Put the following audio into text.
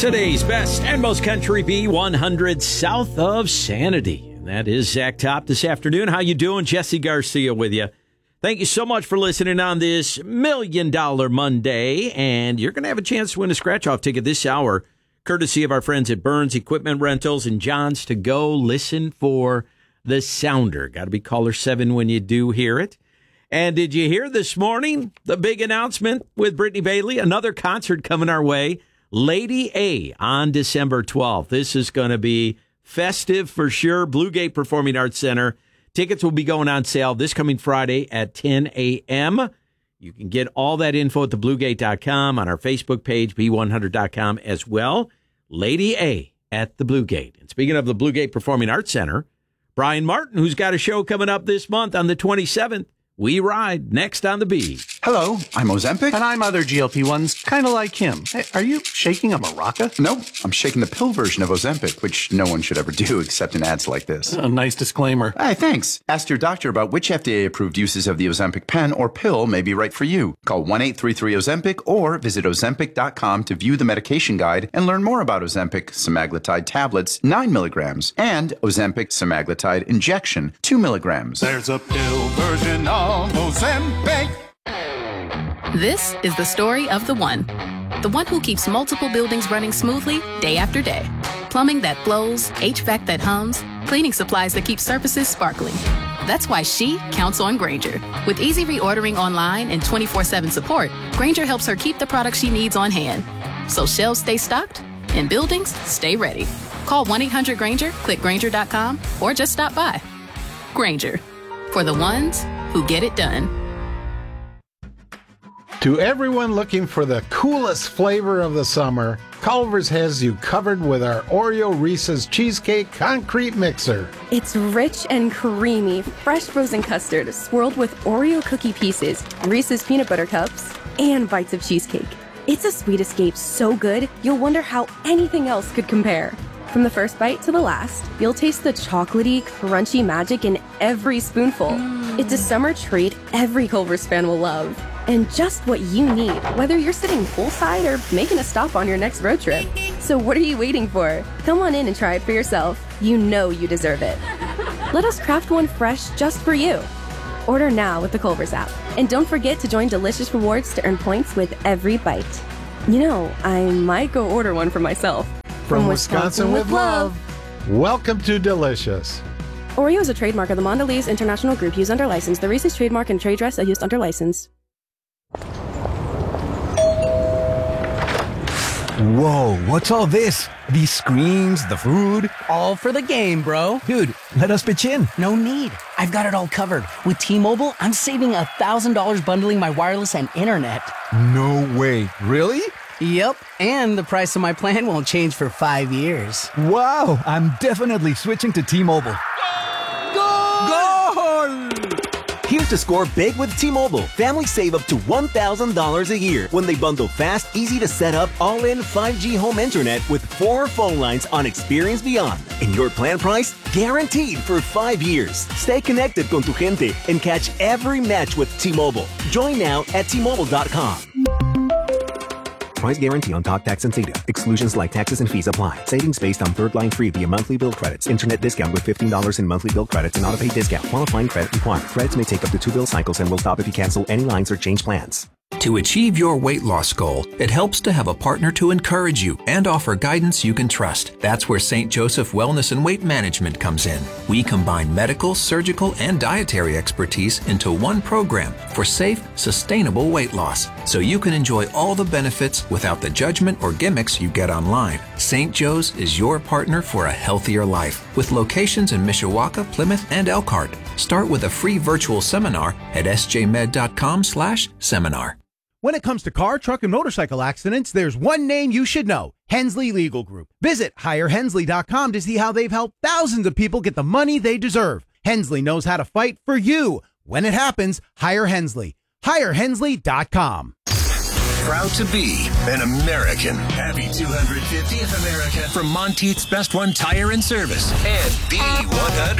Today's best and most country B100 south of Sanity. And that is Zach Top this afternoon. How you doing? Jesse Garcia with you. Thank you so much for listening on this $1 Million Monday. And you're going to have a chance to win a scratch-off ticket this hour, courtesy of our friends at Burns Equipment Rentals and John's to Go. Listen for the sounder. Got to be caller 7 when you do hear it. And did you hear this morning the big announcement with Brittany Bailey? Another concert coming our way. Lady A on December 12th. This is going to be festive for sure. Blue Gate Performing Arts Center. Tickets will be going on sale this coming Friday at 10 a.m. You can get all that info at thebluegate.com, on our Facebook page, b100.com as well. Lady A at the Blue Gate. And speaking of the Blue Gate Performing Arts Center, Brian Martin, who's got a show coming up this month on the 27th. We ride next on the B. Hello, I'm Ozempic. And I'm other GLP-1s, kind of like him. Hey, are you shaking a maraca? Nope, I'm shaking the pill version of Ozempic, which no one should ever do except in ads like this. A nice disclaimer. Hey, thanks. Ask your doctor about which FDA-approved uses of the Ozempic pen or pill may be right for you. Call 1-833-OZEMPIC or visit Ozempic.com to view the medication guide and learn more about Ozempic semaglutide tablets, 9 milligrams, and Ozempic semaglutide injection, 2 milligrams. There's a pill version of Ozempic. This is the story of the one who keeps multiple buildings running smoothly day after day. Plumbing that flows, HVAC that hums, cleaning supplies that keep surfaces sparkling. That's why she counts on Grainger. With easy reordering online and 24/7 support, Grainger helps her keep the products she needs on hand. So shelves stay stocked and buildings stay ready. Call 1-800-GRAINGER, click Grainger.com, or just stop by. Grainger, for the ones who get it done. To everyone looking for the coolest flavor of the summer, Culver's has you covered with our Oreo Reese's Cheesecake Concrete Mixer. It's rich and creamy, fresh frozen custard swirled with Oreo cookie pieces, Reese's peanut butter cups, and bites of cheesecake. It's a sweet escape so good, you'll wonder how anything else could compare. From the first bite to the last, you'll taste the chocolatey, crunchy magic in every spoonful. It's a summer treat every Culver's fan will love. And just what you need, whether you're sitting poolside or making a stop on your next road trip. So what are you waiting for? Come on in and try it for yourself. You know you deserve it. Let us craft one fresh just for you. Order now with the Culver's app. And don't forget to join Delicious Rewards to earn points with every bite. You know, I might go order one for myself. From Wisconsin with love. Welcome to Delicious. Oreo is a trademark of the Mondelez International Group used under license. The Reese's trademark and trade dress are used under license. Whoa, what's all this? These screens, the food? All for the game, bro. Dude, let us pitch in. No need. I've got it all covered. With T-Mobile, I'm saving $1,000 bundling my wireless and internet. No way. Really? Yep, and the price of my plan won't change for 5 years. Wow, I'm definitely switching to T-Mobile. Goal! Here's to score big with T-Mobile. Families save up to $1,000 a year when they bundle fast, easy to set up, all-in 5G home internet with 4 phone lines on Experience Beyond. And your plan price? Guaranteed for 5 years. Stay connected con tu gente and catch every match with T-Mobile. Join now at T-Mobile.com. Price guarantee on talk, tax, and data. Exclusions like taxes and fees apply. Savings based on third line free via monthly bill credits. Internet discount with $15 in monthly bill credits and auto-pay discount. Qualifying credit required. Credits may take up to 2 bill cycles and will stop if you cancel any lines or change plans. To achieve your weight loss goal, it helps to have a partner to encourage you and offer guidance you can trust. That's where St. Joseph Wellness and Weight Management comes in. We combine medical, surgical, and dietary expertise into one program for safe, sustainable weight loss, so you can enjoy all the benefits without the judgment or gimmicks you get online. St. Joe's is your partner for a healthier life, with locations in Mishawaka, Plymouth, and Elkhart. Start with a free virtual seminar at sjmed.com/seminar. When it comes to car, truck, and motorcycle accidents, there's one name you should know: Hensley Legal Group. Visit HireHensley.com to see how they've helped thousands of people get the money they deserve. Hensley knows how to fight for you. When it happens, hire Hensley. HireHensley.com. Proud to be an American. Happy 250th America from Monteith's Best One Tire and Service and B100.